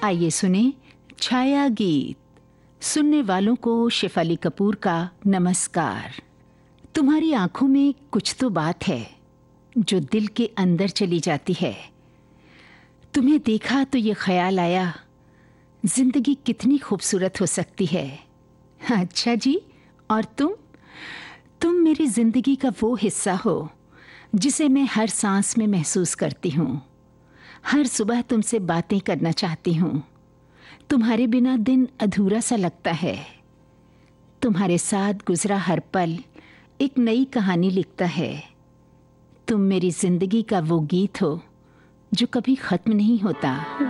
आइए सुने छाया गीत। सुनने वालों को शेफाली कपूर का नमस्कार। तुम्हारी आंखों में कुछ तो बात है जो दिल के अंदर चली जाती है। तुम्हें देखा तो ये ख्याल आया, जिंदगी कितनी खूबसूरत हो सकती है। अच्छा जी, और तुम मेरी जिंदगी का वो हिस्सा हो जिसे मैं हर सांस में महसूस करती हूँ। हर सुबह तुमसे बातें करना चाहती हूँ। तुम्हारे बिना दिन अधूरा सा लगता है। तुम्हारे साथ गुजरा हर पल एक नई कहानी लिखता है। तुम मेरी जिंदगी का वो गीत हो जो कभी खत्म नहीं होता।